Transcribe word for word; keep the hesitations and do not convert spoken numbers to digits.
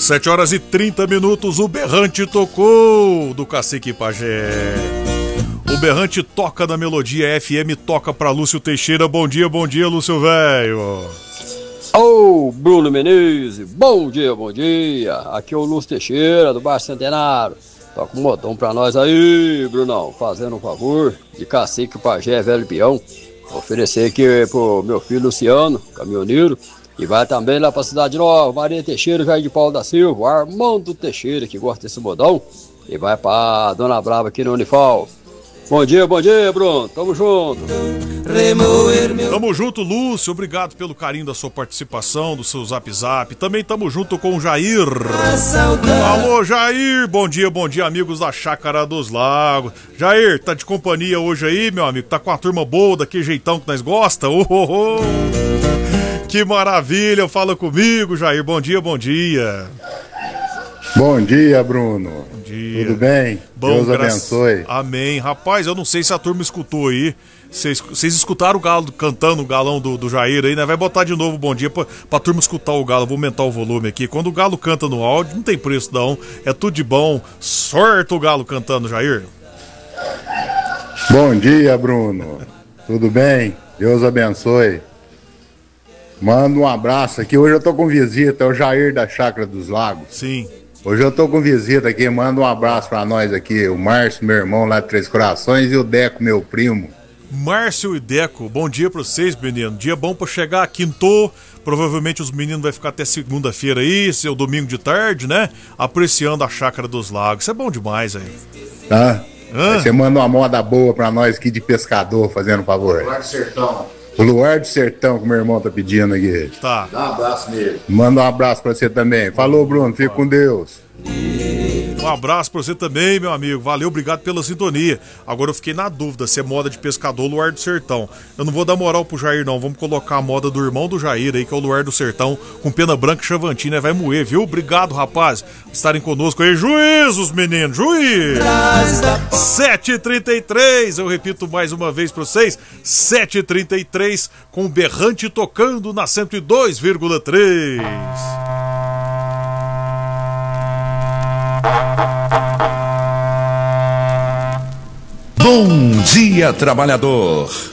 sete horas e trinta minutos, o berrante tocou do Cacique Pajé. O berrante toca na Melodia F M, toca pra Lúcio Teixeira. Bom dia, bom dia, Lúcio velho. Ô, oh, Bruno Menezes, bom dia, bom dia. Aqui é o Lúcio Teixeira, do Baixo Centenário. Toca um modão pra nós aí, Brunão, fazendo um favor de Cacique Pajé, velho peão. Oferecer aqui pro meu filho Luciano, caminhoneiro. E vai também lá pra Cidade Nova, Maria Teixeira, Jair de Paulo da Silva, Armando Teixeira, que gosta desse modão. E vai pra Dona Brava aqui no Unifal. Bom dia, bom dia, Bruno. Tamo junto. Tamo junto, Lúcio. Obrigado pelo carinho da sua participação, do seu zap zap. Também tamo junto com o Jair. Alô, Jair. Bom dia, bom dia, amigos da Chácara dos Lagos. Jair, tá de companhia hoje aí, meu amigo? Tá com a turma boa, daquele jeitão que nós gosta? Oh, oh, oh. Que maravilha. Fala comigo, Jair. Bom dia, bom dia. Bom dia, Bruno. Bom dia. Tudo bem? Bom, Deus gra... abençoe. Amém. Rapaz, eu não sei se a turma escutou aí. Vocês escutaram o galo cantando o galão do, do Jair aí, né? Vai botar de novo bom dia pra, pra turma escutar o galo. Vou aumentar o volume aqui. Quando o galo canta no áudio, não tem preço não. É tudo de bom. Sorte o galo cantando, Jair. Bom dia, Bruno. Tudo bem? Deus abençoe. Manda um abraço aqui. Hoje eu tô com visita, é o Jair da Chácara dos Lagos. Sim. Hoje eu tô com visita aqui, manda um abraço pra nós aqui, o Márcio, meu irmão lá de Três Corações, e o Deco, meu primo. Márcio e Deco, bom dia pra vocês, menino. Dia bom pra chegar, quintou. Provavelmente os meninos vão ficar até segunda-feira aí, seu domingo de tarde, né? Apreciando a Chácara dos Lagos. Isso é bom demais aí. Tá? Aí você manda uma moda boa pra nós aqui de pescador, fazendo um favor. Luar do Sertão. O Luar do Sertão, que meu irmão tá pedindo aqui. Tá. Dá um abraço nele. Manda um abraço pra você também. Falou, Bruno. Fica com Deus. Um abraço pra você também, meu amigo. Valeu, obrigado pela sintonia. Agora eu fiquei na dúvida se é moda de pescador ou Luar do Sertão. Eu não vou dar moral pro Jair, não. Vamos colocar a moda do irmão do Jair aí, que é o Luar do Sertão, com pena branca e chavantina. Vai moer, viu? Obrigado, rapaz, por estarem conosco aí. Juízos, meninos, juiz! sete e trinta e três, eu repito mais uma vez pra vocês. sete e trinta e três, com o berrante tocando na cento e dois vírgula três. Bom dia, trabalhador.